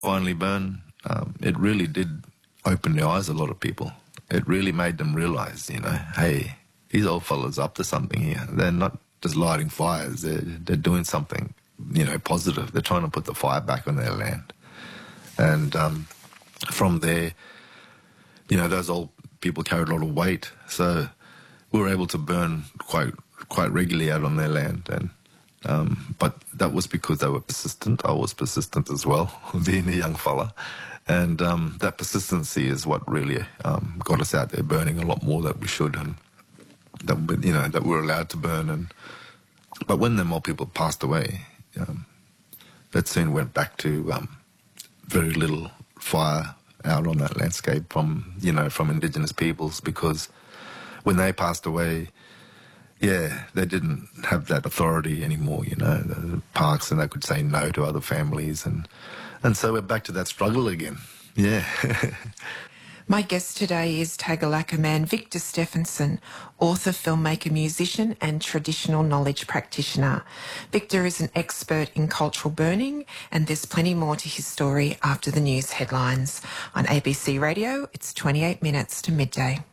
finally burn, it really did open the eyes of a lot of people. It really made them realise, hey, these old fellas up to something here. They're not just lighting fires. They're doing something, positive. They're trying to put the fire back on their land. And from there, those old people carried a lot of weight. So we were able to burn quite regularly out on their land. And but that was because they were persistent. I was persistent as well, being a young fella. And that persistency is what really got us out there burning a lot more than we should, and that we're allowed to burn. But when them old people passed away, that soon went back to very little fire out on that landscape from Indigenous peoples, because when they passed away, they didn't have that authority anymore, the parks, and they could say no to other families. And so we're back to that struggle again. Yeah. My guest today is Tagalaka man Victor Stephenson, author, filmmaker, musician and traditional knowledge practitioner. Victor is an expert in cultural burning, and there's plenty more to his story after the news headlines. On ABC Radio, it's 28 minutes to midday.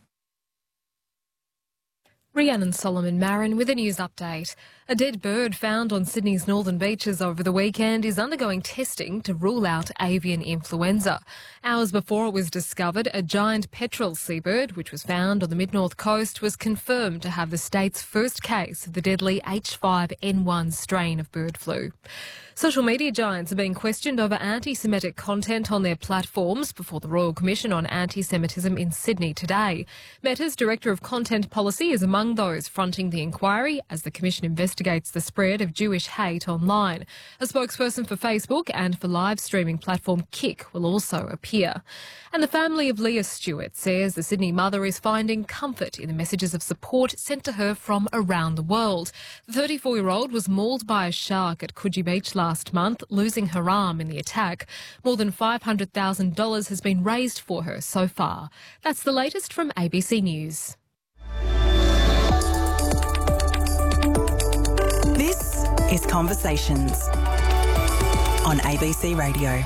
Rhiannon Solomon Marin with a news update. A dead bird found on Sydney's northern beaches over the weekend is undergoing testing to rule out avian influenza. Hours before it was discovered, a giant petrel seabird, which was found on the mid-north coast, was confirmed to have the state's first case of the deadly H5N1 strain of bird flu. Social media giants are being questioned over anti-Semitic content on their platforms before the Royal Commission on Anti-Semitism in Sydney today. Meta's Director of Content Policy is among those fronting the inquiry as the Commission investigates the spread of Jewish hate online. A spokesperson for Facebook and for live streaming platform Kick will also appear. And the family of Leah Stewart says the Sydney mother is finding comfort in the messages of support sent to her from around the world. The 34-year-old was mauled by a shark at Coogee Beach last month, losing her arm in the attack. More than $500,000 has been raised for her so far. That's the latest from ABC News. This is Conversations on ABC Radio.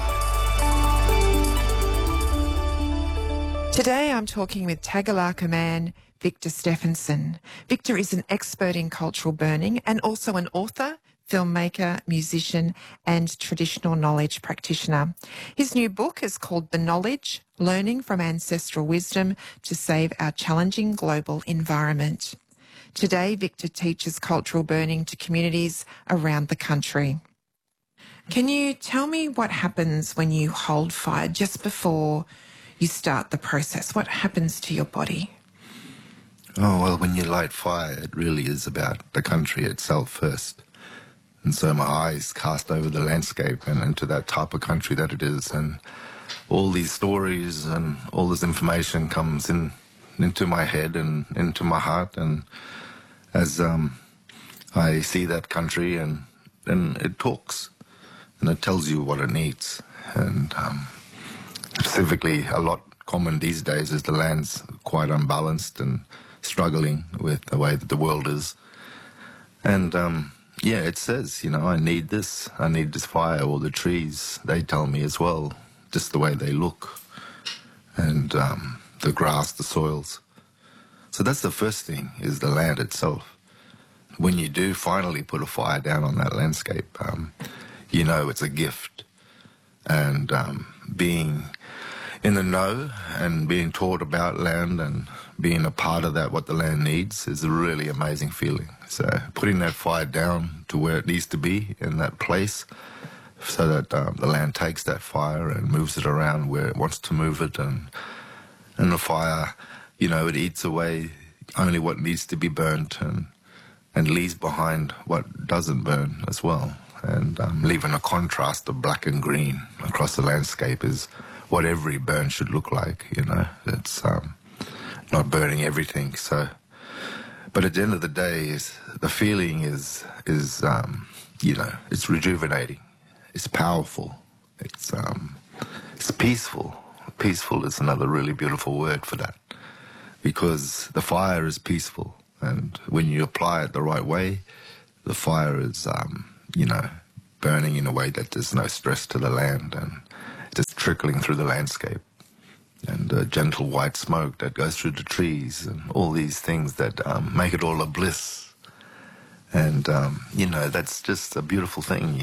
Today I'm talking with Tagalaka man Victor Stephenson. Victor is an expert in cultural burning and also an author, filmmaker, musician and traditional knowledge practitioner. His new book is called The Knowledge: Learning from Ancestral Wisdom to Save Our Challenging Global Environment. Today, Victor teaches cultural burning to communities around the country. Can you tell me what happens when you hold fire just before you start the process? What happens to your body? Oh, well, when you light fire, it really is about the country itself first. And so my eyes cast over the landscape and into that type of country that it is. And all these stories and all this information comes into my head and into my heart. And as I see that country, and it talks and it tells you what it needs. And specifically, a lot common these days is the land's quite unbalanced and struggling with the way that the world is. And it says, I need this fire, or the trees, they tell me as well, just the way they look, and the grass, the soils. So that's the first thing, is the land itself. When you do finally put a fire down on that landscape, it's a gift. And being in the know and being taught about land and being a part of that, what the land needs, is a really amazing feeling. So putting that fire down to where it needs to be in that place, so that the land takes that fire and moves it around where it wants to move it, and the fire, it eats away only what needs to be burnt and leaves behind what doesn't burn as well. And leaving a contrast of black and green across the landscape is what every burn should look like, It's not burning everything. So, but at the end of the day, the feeling is it's rejuvenating. It's powerful. It's peaceful. Peaceful is another really beautiful word for that, because the fire is peaceful, and when you apply it the right way, the fire is burning in a way that there's no stress to the land, and it's trickling through the landscape, and gentle white smoke that goes through the trees, and all these things that make it all a bliss. And, that's just a beautiful thing,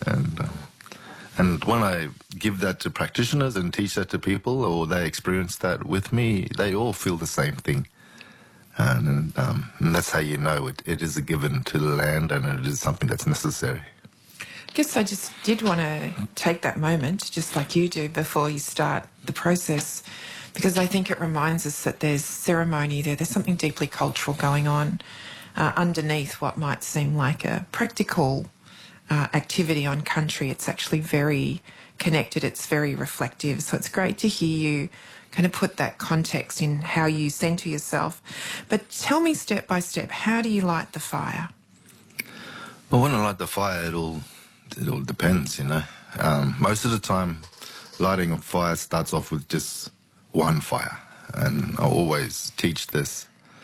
And when I give that to practitioners and teach that to people, or they experience that with me, they all feel the same thing. And that's how it is a given to the land, and it is something that's necessary. I guess I just did want to take that moment, just like you do, before you start the process, because I think it reminds us that there's ceremony there. There's something deeply cultural going on underneath what might seem like a practical activity on country. It's actually very connected. It's very reflective. So it's great to hear you kind of put that context in how you center yourself. But tell me step by step, how do you light the fire? Well, when I light the fire, it all depends, Most of the time, lighting a fire starts off with just one fire. And I always teach this,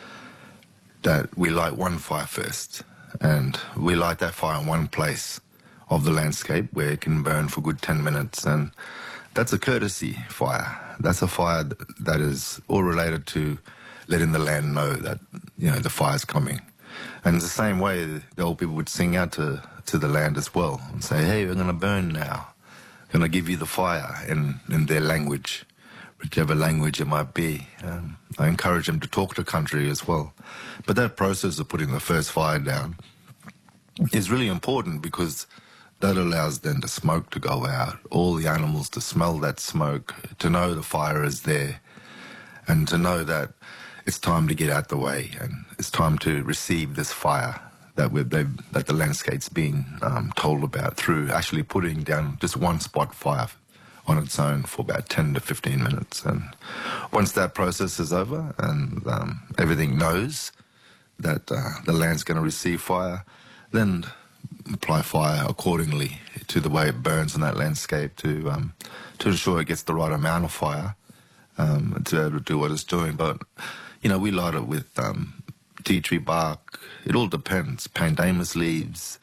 that we light one fire first. And we light that fire in one place of the landscape where it can burn for a good 10 minutes. And that's a courtesy fire. That's a fire that is all related to letting the land know that, the fire's coming. And it's the same way the old people would sing out to the land as well and say, hey, we're going to burn now. We're going to give you the fire in their language, whichever language it might be. I encourage them to talk to country as well. But that process of putting the first fire down is really important, because that allows then the smoke to go out, all the animals to smell that smoke, to know the fire is there, and to know that it's time to get out the way, and it's time to receive this fire that the landscape's been told about, through actually putting down just one spot fire on its own for about 10 to 15 minutes. And once that process is over and everything knows that the land's going to receive fire, then apply fire accordingly to the way it burns in that landscape to ensure it gets the right amount of fire to be able to do what it's doing. But, we light it with tea tree bark. It all depends. Pandanus leaves,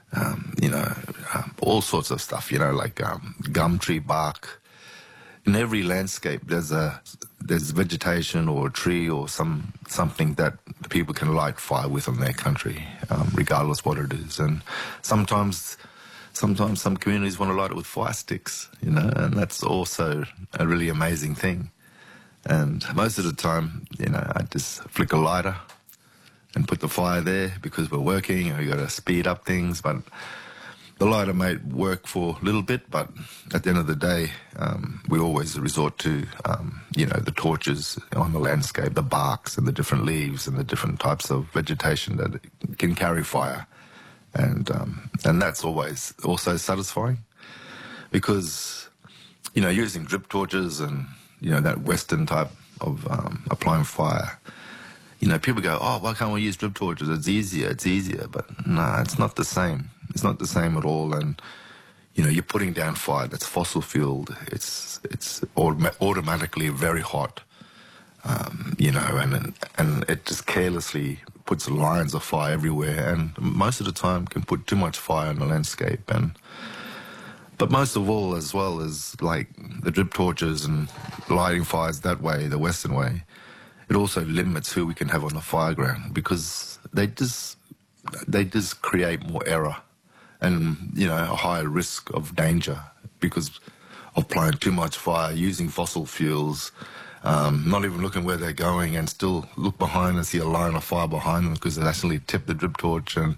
all sorts of stuff, like gum tree bark. In every landscape, there's vegetation or a tree or something that people can light fire with on their country, regardless what it is. And sometimes some communities want to light it with fire sticks, and that's also a really amazing thing. And most of the time, I just flick a lighter and put the fire there, because we're working and we've got to speed up things. But the lighter might work for a little bit, but at the end of the day, we always resort to, the torches on the landscape, the barks and the different leaves and the different types of vegetation that can carry fire. And that's always also satisfying, because, using drip torches and, that Western type of applying fire, people go, oh, why can't we use drip torches? It's easier. But no, it's not the same. It's not the same at all. And, you're putting down fire that's fossil fueled. It's automatically very hot, and it just carelessly puts lines of fire everywhere, and most of the time can put too much fire in the landscape. But most of all, as well as like the drip torches and lighting fires that way, the Western way, it also limits who we can have on the fire ground, because they just create more error and, a higher risk of danger because of applying too much fire, using fossil fuels, not even looking where they're going, and still look behind and see a line of fire behind them because they actually tipped the drip torch. And,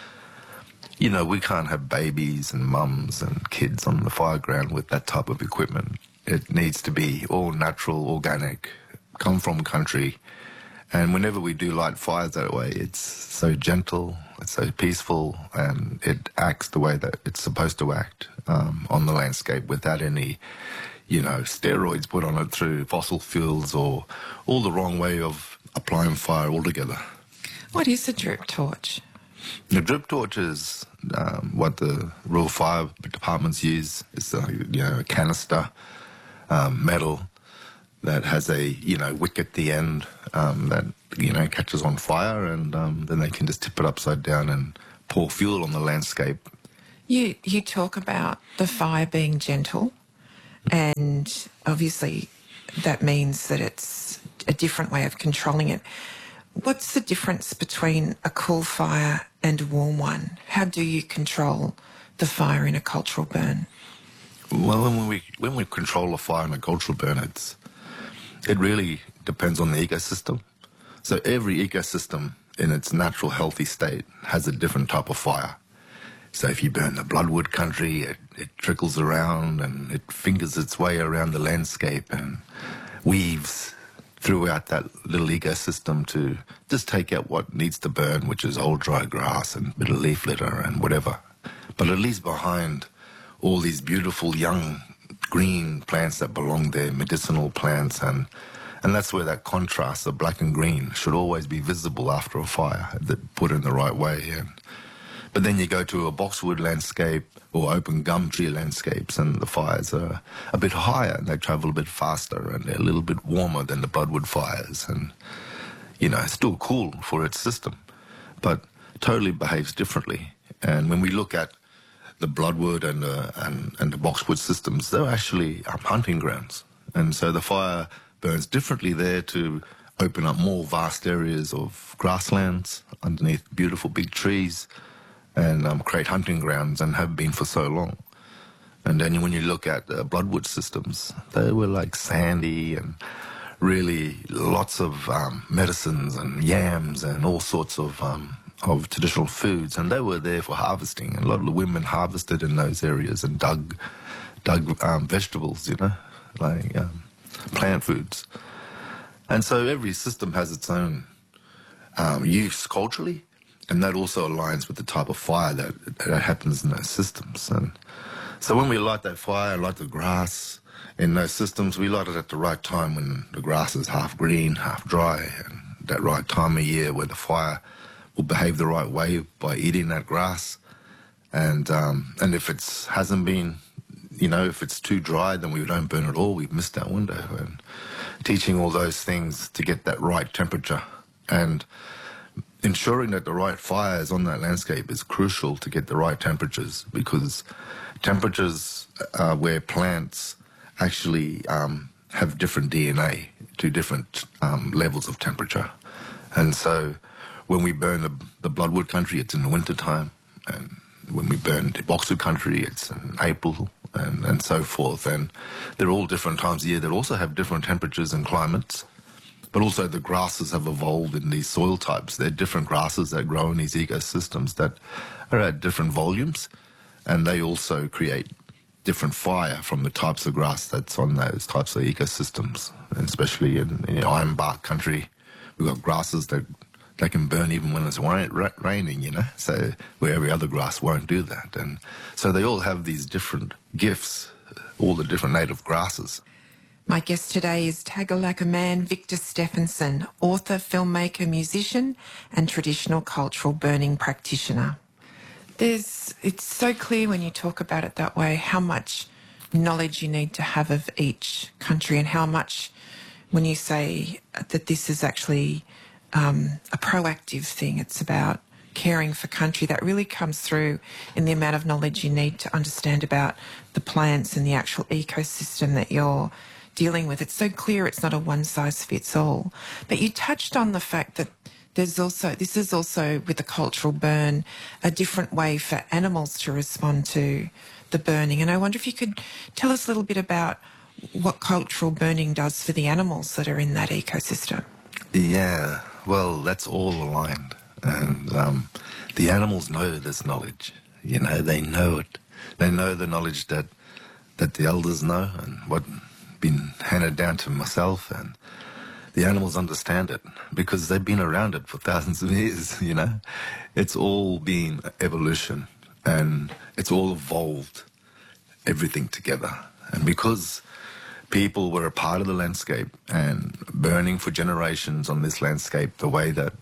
we can't have babies and mums and kids on the fire ground with that type of equipment. It needs to be all natural, organic, come from country. And whenever we do light fires that way, it's so gentle, it's so peaceful, and it acts the way that it's supposed to act on the landscape, without any, steroids put on it through fossil fuels or all the wrong way of applying fire altogether. What is a drip torch? The drip torch is what the rural fire departments use. It's a canister, metal, that has a, wick at the end that, catches on fire, and then they can just tip it upside down and pour fuel on the landscape. You talk about the fire being gentle, And obviously that means that it's a different way of controlling it. What's the difference between a cool fire and a warm one? How do you control the fire in a cultural burn? Well, when we control a fire in a cultural burn, it really depends on the ecosystem. So every ecosystem in its natural healthy state has a different type of fire. So if you burn the bloodwood country, it trickles around and it fingers its way around the landscape and weaves throughout that little ecosystem to just take out what needs to burn, which is old dry grass and a bit of leaf litter and whatever. But it leaves behind all these beautiful young green plants that belong there, medicinal plants, and that's where that contrast of black and green should always be visible after a fire, that put in the right way. But then you go to a boxwood landscape or open gum tree landscapes and the fires are a bit higher and they travel a bit faster and they're a little bit warmer than the bloodwood fires and, it's still cool for its system, but totally behaves differently. And when we look at the bloodwood and the boxwood systems, they're actually hunting grounds. And so the fire burns differently there to open up more vast areas of grasslands underneath beautiful big trees and create hunting grounds and have been for so long. And then when you look at bloodwood systems, they were like sandy and really lots of medicines and yams and all sorts of traditional foods, and they were there for harvesting. And a lot of the women harvested in those areas and dug vegetables, like plant foods. And so every system has its own use culturally, and that also aligns with the type of fire that happens in those systems. And so when we light that fire, light the grass in those systems, we light it at the right time when the grass is half green, half dry, and that right time of year where the fire will behave the right way by eating that grass. And if it hasn't been, if it's too dry, then we don't burn at all. We've missed that window. And teaching all those things to get that right temperature and ensuring that the right fire is on that landscape is crucial to get the right temperatures, because temperatures where plants actually have different DNA to different levels of temperature. And so when we burn the bloodwood country, it's in the winter time, and when we burn the boxwood country, it's in April, and so forth. And they're all different times of year that also have different temperatures and climates, but also the grasses have evolved in these soil types. They're different grasses that grow in these ecosystems that are at different volumes, and they also create different fire from the types of grass that's on those types of ecosystems, and especially in ironbark country. We've got grasses that they can burn even when it's raining, so where every other grass won't do that. And so they all have these different gifts, all the different native grasses. My guest today is Tagalaka man Victor Stephenson, author, filmmaker, musician and traditional cultural burning practitioner. It's so clear when you talk about it that way how much knowledge you need to have of each country, and how much when you say that this is actually a proactive thing, it's about caring for country, that really comes through in the amount of knowledge you need to understand about the plants and the actual ecosystem that you're dealing with. It's so clear it's not a one-size-fits-all. But you touched on the fact that this is also with the cultural burn, a different way for animals to respond to the burning. And I wonder if you could tell us a little bit about what cultural burning does for the animals that are in that ecosystem. Yeah, well, that's all aligned. And the animals know this knowledge. They know it. They know the knowledge that the elders know and what been handed down to myself, and the animals understand it because they've been around it for thousands of years, It's all been evolution, and it's all evolved everything together. And because people were a part of the landscape and burning for generations on this landscape, the way that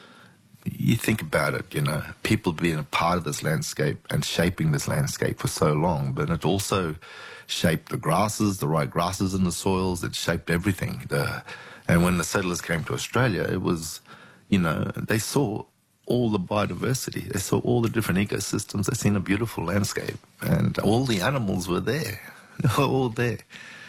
you think about it, people being a part of this landscape and shaping this landscape for so long, but it also shaped the grasses, the right grasses in the soils. It shaped everything. And when the settlers came to Australia, it was, they saw all the biodiversity. They saw all the different ecosystems. They seen a beautiful landscape, and all the animals were there. All there.